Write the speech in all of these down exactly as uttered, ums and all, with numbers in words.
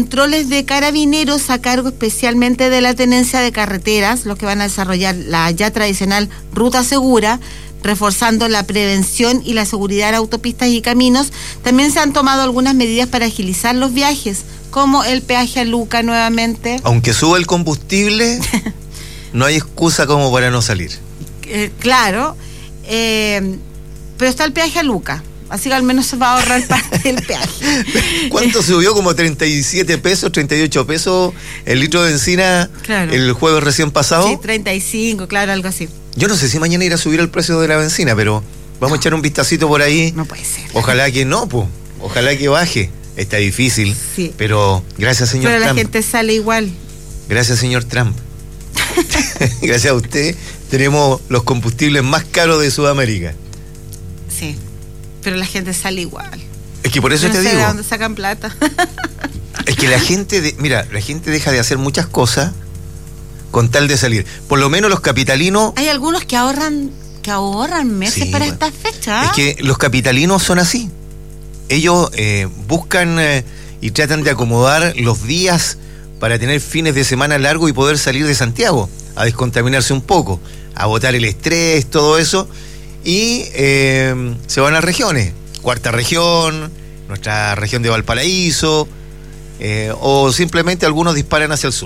controles de carabineros a cargo especialmente de la tenencia de carreteras, los que van a desarrollar la ya tradicional ruta segura, reforzando la prevención y la seguridad en autopistas y caminos. También se han tomado algunas medidas para agilizar los viajes, como el peaje a Luca nuevamente. Aunque suba el combustible, no hay excusa como para no salir. Eh, claro, eh, pero está el peaje a Luca, así que al menos se va a ahorrar parte del peaje. ¿Cuánto subió? Como treinta y siete pesos, treinta y ocho pesos el litro de benzina, claro, el jueves recién pasado. Sí, treinta y cinco, claro, algo así. Yo no sé si mañana irá a subir el precio de la benzina, pero vamos no. a echar un vistacito por ahí. No puede ser. Ojalá que no, pues. Ojalá que baje. Está difícil, sí, pero gracias, señor Trump. Pero la Trump. gente sale igual. Gracias, señor Trump. Gracias a usted tenemos los combustibles más caros de Sudamérica. Sí, pero la gente sale igual. Es que por eso no te sé digo. ¿De dónde sacan plata? Es que la gente, de, mira, la gente deja de hacer muchas cosas con tal de salir. Por lo menos los capitalinos. Hay algunos que ahorran, que ahorran meses, sí, para bueno, estas fechas. Es que los capitalinos son así. Ellos eh, buscan eh, y tratan de acomodar los días para tener fines de semana largos y poder salir de Santiago, a descontaminarse un poco, a botar el estrés, todo eso, y eh, se van a regiones, Cuarta Región, nuestra región de Valparaíso, eh, o simplemente algunos disparan hacia el sur.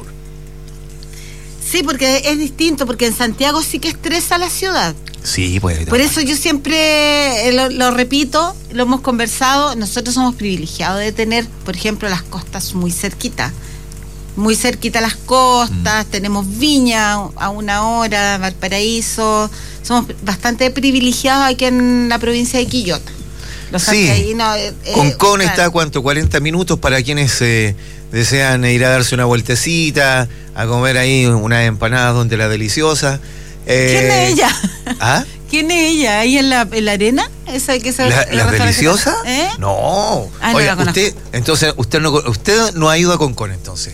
Sí, porque es distinto, porque en Santiago sí que estresa la ciudad. Sí, pues. Por eso yo siempre lo, lo repito, lo hemos conversado, nosotros somos privilegiados de tener, por ejemplo, las costas muy cerquita. Muy cerquita las costas, mm. tenemos Viña a una hora, Valparaíso, somos bastante privilegiados aquí en la provincia de Quillota. Los sí, eh, Concón claro. está a cuánto, cuarenta minutos para quienes eh, desean ir a darse una vueltecita, a comer ahí una empanada donde la deliciosa. Eh, ¿Quién es ella? ¿Ah? ¿Quién es ella? ¿Ahí en la, en la arena? ¿Esa que se ¿La, la deliciosa? ¿Eh? No. Ah, Oiga, no la usted, entonces, usted no, usted no ha ido a Concón, entonces.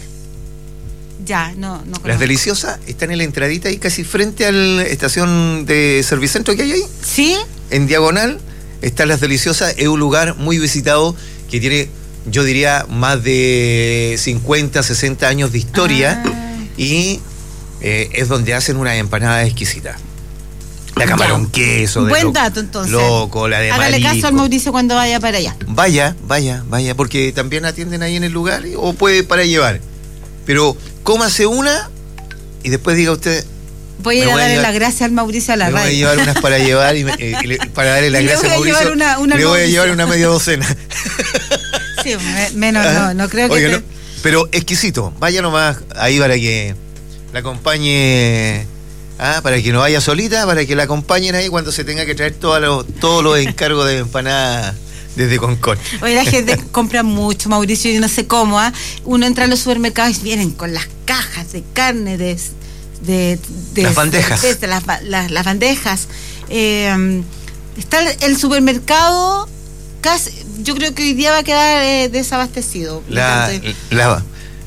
Ya, no, no conozco. Las deliciosas están en la entradita ahí casi frente a la estación de Servicentro que hay ahí. ¿Sí? En diagonal están Las Deliciosas, es un lugar muy visitado que tiene, yo diría, más de cincuenta, sesenta años de historia. Ah. Y eh, es donde hacen una empanada exquisita. La camarón ya. queso. De Buen lo, dato, entonces. Loco, la de Hágale marisco. caso al Mauricio cuando vaya para allá. Vaya, vaya, vaya, porque también atienden ahí en el lugar o puede para llevar. Pero cómase una y después diga usted. Voy a ir a darle las gracias al Mauricio a la radio. radio. Voy a llevar unas para llevar y, me, eh, y le, para darle las gracias al Mauricio. Una, una le voy a llevar una media docena. Sí, me, menos ¿Ah? no, no creo que. Oiga, te... no, pero exquisito. Vaya nomás ahí para que la acompañe. Ah, para que no vaya solita, para que la acompañen ahí cuando se tenga que traer todos los todos los encargos de empanadas desde Concón. Oye, la gente compra mucho, Mauricio, y no sé cómo, ¿ah? ¿eh? Uno entra a los supermercados y vienen con las cajas de carne, de, de, de las bandejas. De, de, las, las, las bandejas. Eh, está el supermercado, casi, yo creo que hoy día va a quedar eh, desabastecido. La, la,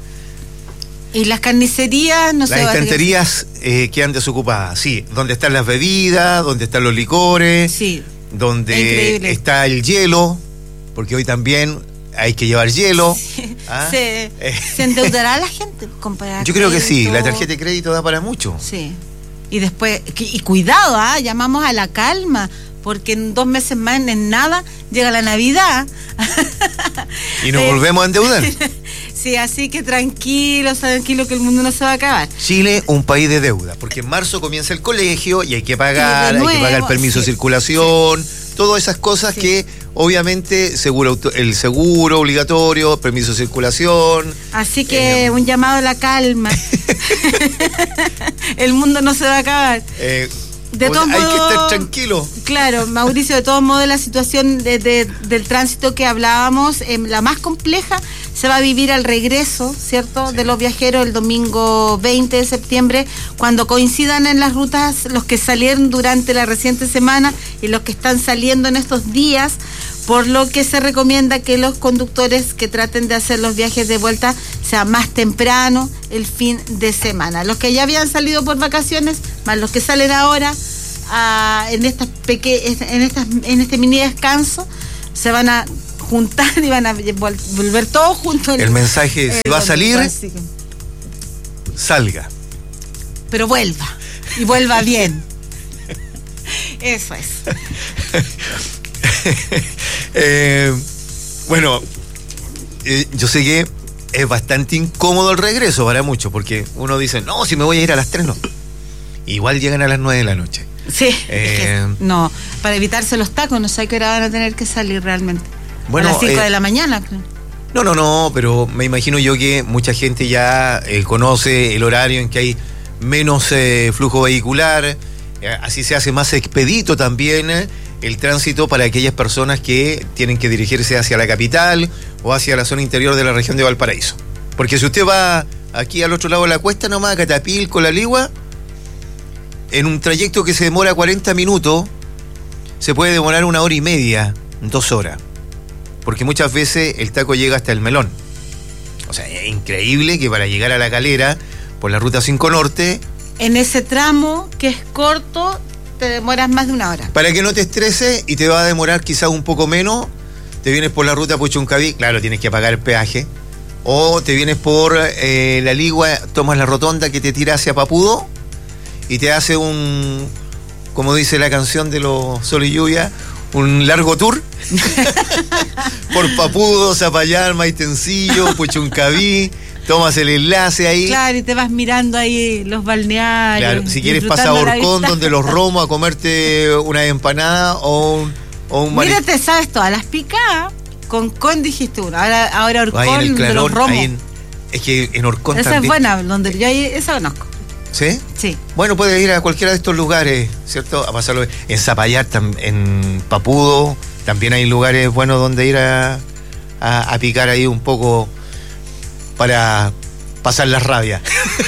y las carnicerías, no sé. Las estanterías eh, quedan desocupadas, sí. Donde están las bebidas, donde están los licores. Sí. Donde está el hielo, porque hoy también hay que llevar hielo. Sí. ¿Ah? Se, eh. ¿Se endeudará la gente? Yo creo que sí, la tarjeta de crédito da para mucho. Sí. Y después, y cuidado, ¿ah? Llamamos a la calma, porque en dos meses más, en nada, llega la Navidad. Y nos eh. volvemos a endeudar. Sí, así que tranquilo, tranquilo, que el mundo no se va a acabar. Chile, un país de deuda, porque en marzo comienza el colegio y hay que pagar, nuevo, hay que pagar el permiso sí, de circulación, sí. todas esas cosas sí. que obviamente seguro, el seguro obligatorio, permiso de circulación. Así que eh, un llamado a la calma. El mundo no se va a acabar. Eh, De todos hay modos, que estar tranquilo. Claro, Mauricio, de todos modos la situación de, de, del tránsito que hablábamos, eh, la más compleja, se va a vivir al regreso, ¿cierto?, sí. de los viajeros el domingo veinte de septiembre, cuando coincidan en las rutas los que salieron durante la reciente semana y los que están saliendo en estos días, por lo que se recomienda que los conductores que traten de hacer los viajes de vuelta sea más temprano el fin de semana. Los que ya habían salido por vacaciones, más los que salen ahora a, en estas peque, en estas en este mini descanso, se van a juntar, iban a volver todos juntos. El mensaje es, si va a salir, salga. Pero vuelva, y vuelva bien. Eso es. eh, bueno, eh, yo sé que es bastante incómodo el regreso para muchos, porque uno dice, no, si me voy a ir a las tres, no. Igual llegan a las nueve de la noche. Sí, eh, es que, no, para evitarse los tacos, no sé a qué hora van a tener que salir realmente. Bueno, a las cinco eh, de la mañana, creo. No, no, no, pero me imagino yo que mucha gente ya eh, conoce el horario en que hay menos eh, flujo vehicular, eh, así se hace más expedito también eh, el tránsito para aquellas personas que tienen que dirigirse hacia la capital o hacia la zona interior de la región de Valparaíso. Porque si usted va aquí al otro lado de la cuesta nomás, a Catapilco, La Ligua, en un trayecto que se demora cuarenta minutos, se puede demorar una hora y media, dos horas. Porque muchas veces el taco llega hasta el Melón. O sea, es increíble que para llegar a La Calera, por la ruta cinco Norte... En ese tramo, que es corto, te demoras más de una hora. Para que no te estreses y te va a demorar quizás un poco menos, te vienes por la ruta Puchuncaví, claro, tienes que pagar el peaje, o te vienes por eh, La Ligua, tomas la rotonda que te tira hacia Papudo y te hace un, como dice la canción de los Sol y Lluvia, un largo tour por Papudo, Zapallar, Maitencillo, Puchuncaví. Tomas el enlace ahí. Claro, y te vas mirando ahí los balnearios. Claro, si quieres pasar a Orcón, donde los Romos, a comerte una empanada o un, o un Mira, te sabes todas las picadas. Con Con dijiste uno. Ahora, ahora Orcón, ahí en el Clarón, de los Romos. En, es que en Orcón esa también. Es buena, donde yo ahí, esa conozco. ¿Sí? Sí. Bueno, puedes ir a cualquiera de estos lugares, ¿cierto? A pasarlo. En Zapallar, en Papudo, también hay lugares buenos donde ir a, a, a picar ahí un poco para pasar la rabia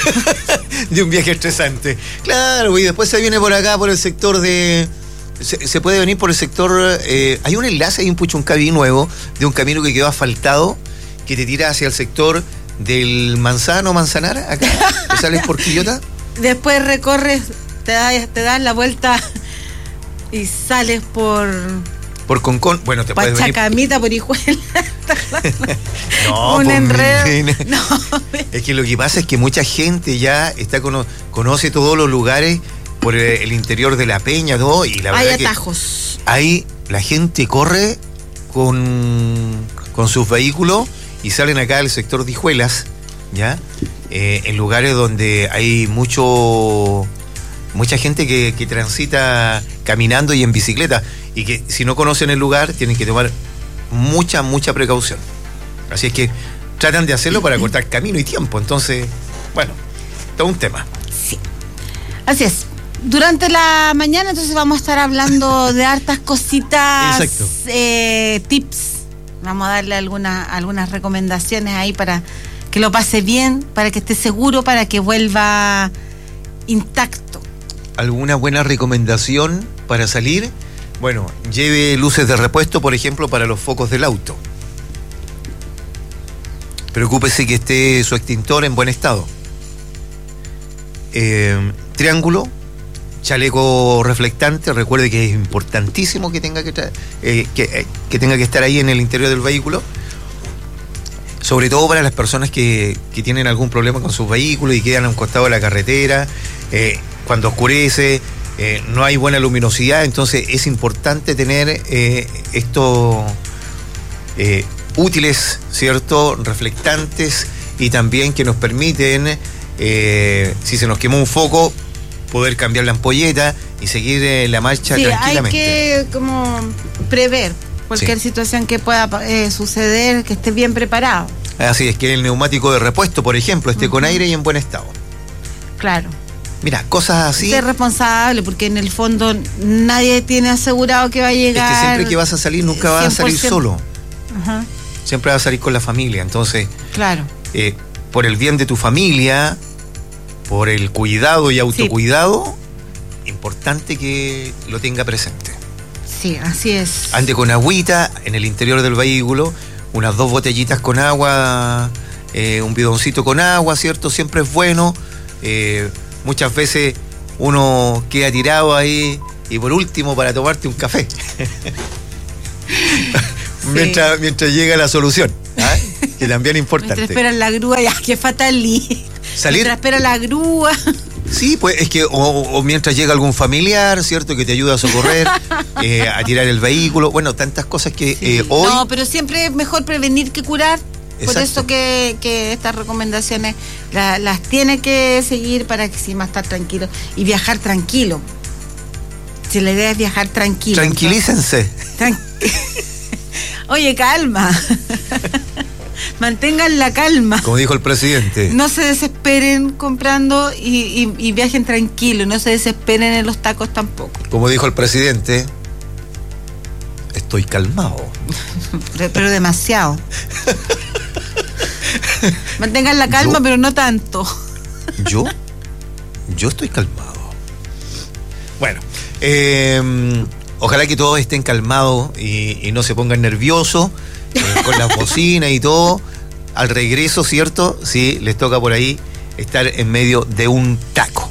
de un viaje estresante. Claro, y después se viene por acá, por el sector de... Se, se puede venir por el sector... Eh, hay un enlace, hay un Puchuncaví nuevo, de un camino que quedó asfaltado, que te tira hacia el sector del Manzano, Manzanar, acá, que sales por Quillota. Después recorres, te das, te das la vuelta y sales por... Por Concón, bueno, te puedes venir... Pachacamita, por Hijuela. No, un pues, enredo. No. Es que lo que pasa es que mucha gente ya está cono- conoce todos los lugares por el, el interior de la Peña, todo, y la verdad hay que atajos. ahí la gente corre con, con sus vehículos y salen acá al sector de Hijuelas, ¿ya? Eh, en lugares donde hay mucho mucha gente que, que transita caminando y en bicicleta, y que si no conocen el lugar tienen que tomar mucha, mucha precaución. Así es que tratan de hacerlo para cortar camino y tiempo. Entonces, bueno, todo un tema. Sí. Así es. Durante la mañana entonces vamos a estar hablando de hartas cositas, eh, tips. Vamos a darle algunas algunas recomendaciones ahí para que lo pase bien, para que esté seguro, para que vuelva intacto. ¿Alguna buena recomendación para salir? Bueno, lleve luces de repuesto, por ejemplo, para los focos del auto. Preocúpese que esté su extintor en buen estado. Eh, triángulo, chaleco reflectante. Recuerde que es importantísimo que tenga que, tra- eh, que, eh, que tenga que estar ahí en el interior del vehículo. Sobre todo para las personas que, que tienen algún problema con sus vehículos y quedan a un costado de la carretera. Eh, cuando oscurece, eh, no hay buena luminosidad, entonces es importante tener eh, estos eh, útiles, ¿cierto? Reflectantes, y también que nos permiten, eh, si se nos quemó un foco, poder cambiar la ampolleta y seguir eh, la marcha sí, tranquilamente. Hay que como prever cualquier Sí. situación que pueda eh, suceder, que esté bien preparado. Así es, que el neumático de repuesto, por ejemplo, esté uh-huh. con aire y en buen estado. Claro. Mira, cosas así. Ser responsable, porque en el fondo nadie tiene asegurado que va a llegar. Es que siempre que vas a salir, nunca vas a salir solo. Ajá. Siempre vas a salir con la familia. Entonces, claro. Eh, por el bien de tu familia, por el cuidado y autocuidado, sí. Importante que lo tenga presente. Sí, así es. Ande con agüita en el interior del vehículo, unas dos botellitas con agua, eh, un bidoncito con agua, ¿cierto? Siempre es bueno. Eh, muchas veces uno queda tirado ahí, y por último, para tomarte un café. mientras, mientras llega la solución, ¿ah? Que también es importante. Mientras esperan la grúa, ya, qué fatal. ¿Salir? Mientras espera la grúa. Sí, pues es que, o, o mientras llega algún familiar, ¿cierto? Que te ayuda a socorrer, eh, a tirar el vehículo, bueno, tantas cosas que sí. eh, hoy... No, pero siempre es mejor prevenir que curar. Por Exacto. eso que, que estas recomendaciones la, las tiene que seguir para que sí más estar tranquilo y viajar tranquilo. Si la idea es viajar tranquilo. Tranquilícense. Tran... Oye, calma. Mantengan la calma. Como dijo el presidente. No se desesperen comprando y, y, y viajen tranquilos. No se desesperen en los tacos tampoco. Como dijo el presidente, estoy calmado. pero, pero demasiado. Mantengan la calma, yo, pero no tanto. ¿Yo? Yo estoy calmado. Bueno, eh, ojalá que todos estén calmados y, y no se pongan nerviosos eh, con las bocinas y todo. Al regreso, ¿cierto? Sí, les toca por ahí estar en medio de un taco.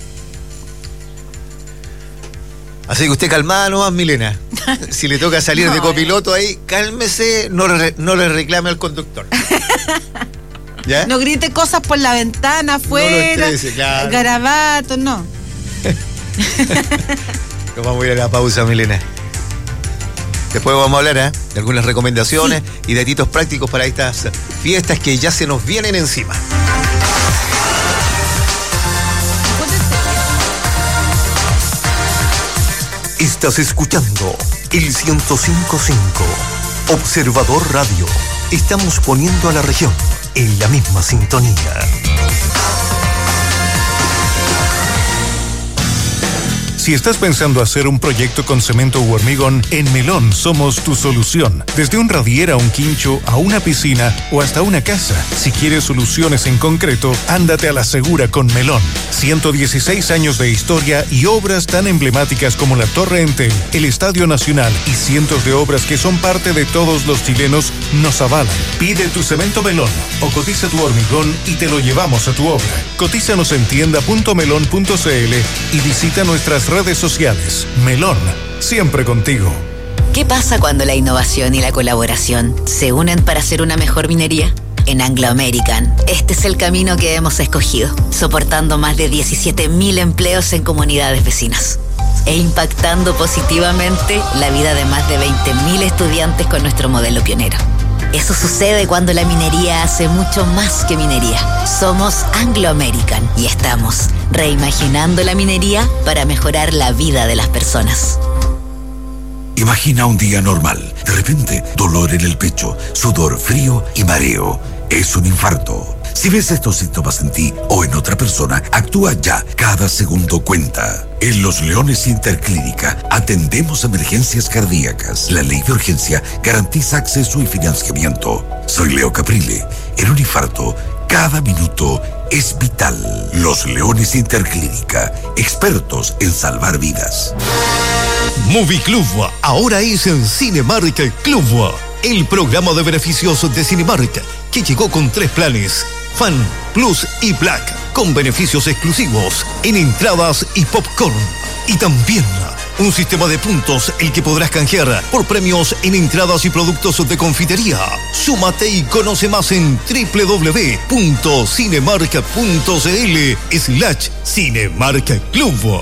Así que usted calmada nomás, Milena. Si le toca salir no, de copiloto ahí, cálmese, no, re, no le reclame al conductor. ¿Ya? No grite cosas por la ventana, afuera, no lo estrese, claro. Garabatos, no. Nos vamos a ir a la pausa, Milena. Después vamos a hablar ¿eh? de algunas recomendaciones sí. y datitos prácticos para estas fiestas que ya se nos vienen encima. Estás escuchando el ciento cinco punto cinco. Observador Radio. Estamos poniendo a la región en la misma sintonía. Si estás pensando hacer un proyecto con cemento u hormigón, en Melón somos tu solución. Desde un radier a un quincho, a una piscina o hasta una casa. Si quieres soluciones en concreto, ándate a la segura con Melón. ciento dieciséis años de historia y obras tan emblemáticas como la Torre Entel, el Estadio Nacional y cientos de obras que son parte de todos los chilenos nos avalan. Pide tu cemento Melón o cotiza tu hormigón y te lo llevamos a tu obra. Cotízanos en tienda punto melón punto c l y visita nuestras redes redes sociales. Melón, siempre contigo. ¿Qué pasa cuando la innovación y la colaboración se unen para hacer una mejor minería? En Anglo American, este es el camino que hemos escogido, soportando más de diecisiete mil empleos en comunidades vecinas e impactando positivamente la vida de más de veinte mil estudiantes con nuestro modelo pionero. Eso sucede cuando la minería hace mucho más que minería. Somos Anglo American y estamos reimaginando la minería para mejorar la vida de las personas. Imagina un día normal. De repente, dolor en el pecho, sudor frío y mareo. Es un infarto. Si ves estos síntomas en ti o en otra persona, actúa ya. Cada segundo cuenta. En Los Leones Interclínica atendemos emergencias cardíacas. La ley de urgencia garantiza acceso y financiamiento. Soy Leo Caprile. En un infarto, cada minuto es vital. Los Leones Interclínica, expertos en salvar vidas. Movie Club ahora es en Cinemark Club, el programa de beneficios de Cinemark que llegó con tres planes: Fan, Plus y Black, con beneficios exclusivos en entradas y popcorn. Y también un sistema de puntos el que podrás canjear por premios en entradas y productos de confitería. Súmate y conoce más en doble u doble u doble u punto cinemark punto c l slash Cinemark Club.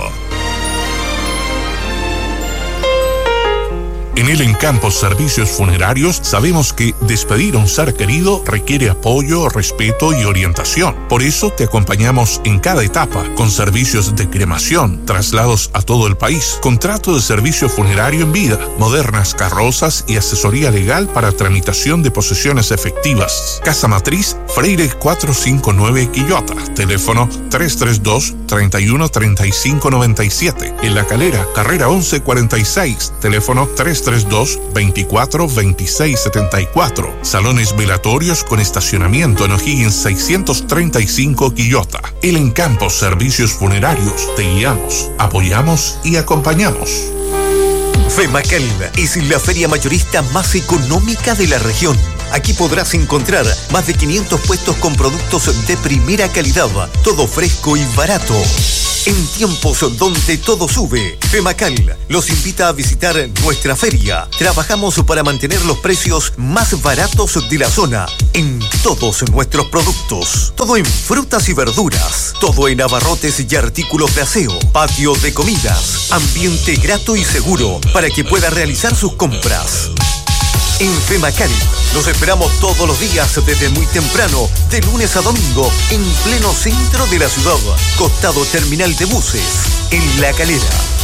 En el Encampos Servicios Funerarios sabemos que despedir a un ser querido requiere apoyo, respeto y orientación. Por eso te acompañamos en cada etapa con servicios de cremación, traslados a todo el país, contrato de servicio funerario en vida, modernas carrozas y asesoría legal para tramitación de posesiones efectivas. Casa Matriz Freire cuatrocientos cincuenta y nueve Quillota. Teléfono tres tres dos, tres uno tres cinco nueve siete. En La Calera, carrera once cuarenta y seis. Teléfono tres tres dos, veinticuatro veintiséis setenta y cuatro. Salones velatorios con estacionamiento en O'Higgins seiscientos treinta y cinco Quillota. El Encampos Servicios Funerarios. Te guiamos, apoyamos y acompañamos. FEMACAL es la feria mayorista más económica de la región. Aquí podrás encontrar más de quinientos puestos con productos de primera calidad, todo fresco y barato. En tiempos donde todo sube, Femacal los invita a visitar nuestra feria. Trabajamos para mantener los precios más baratos de la zona en todos nuestros productos. Todo en frutas y verduras, todo en abarrotes y artículos de aseo, patio de comidas, ambiente grato y seguro para que pueda realizar sus compras. En Femacal los esperamos todos los días desde muy temprano, de lunes a domingo, en pleno centro de la ciudad, costado terminal de buses, en La Calera.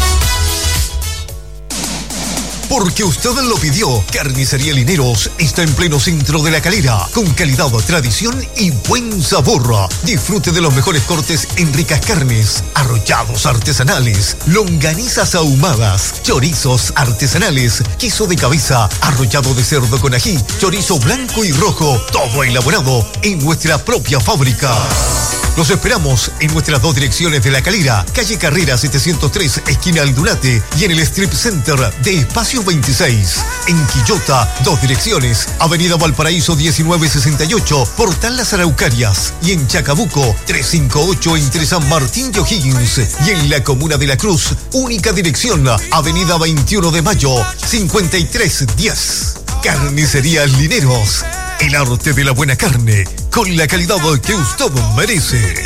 Porque usted lo pidió, Carnicería Lineros está en pleno centro de La Calera, con calidad, tradición y buen sabor. Disfrute de los mejores cortes en ricas carnes, arrollados artesanales, longanizas ahumadas, chorizos artesanales, queso de cabeza, arrollado de cerdo con ají, chorizo blanco y rojo, todo elaborado en nuestra propia fábrica. Los esperamos en nuestras dos direcciones de La Calera, calle Carrera setecientos tres, esquina Aldunate, y en el Strip Center de Espacio veintiséis. En Quillota, dos direcciones, avenida Valparaíso diecinueve sesenta y ocho, Portal Las Araucarias, y en Chacabuco, trescientos cincuenta y ocho entre San Martín y O'Higgins, y en la Comuna de La Cruz, única dirección, avenida veintiuno de mayo, cincuenta y tres diez. Carnicería Lineros, el arte de la buena carne, con la calidad que usted merece.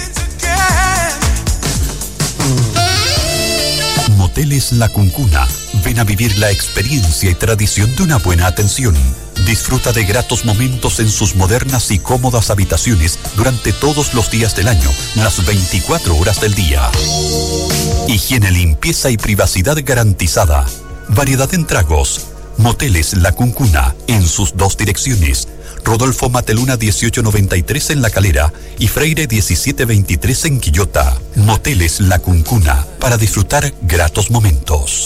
Moteles La Cuncuna. Ven a vivir la experiencia y tradición de una buena atención. Disfruta de gratos momentos en sus modernas y cómodas habitaciones durante todos los días del año, las veinticuatro horas del día. Higiene, limpieza y privacidad garantizada. Variedad en tragos. Moteles La Cuncuna, en sus dos direcciones. Rodolfo Mateluna dieciocho noventa y tres en La Calera y Freire diecisiete veintitrés en Quillota. Moteles La Cuncuna, para disfrutar gratos momentos.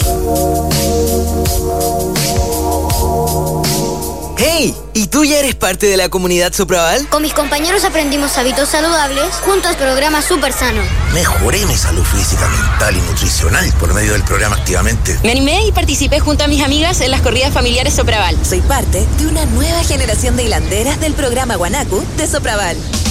¡Hey! ¿Y tú ya eres parte de la comunidad Sopraval? Con mis compañeros aprendimos hábitos saludables junto al programa Super Sano. Mejoré mi salud física, mental y nutricional por medio del programa Activamente. Me animé y participé junto a mis amigas en las corridas familiares Sopraval. Soy parte de una nueva generación de hilanderas del programa Guanacu de Sopraval.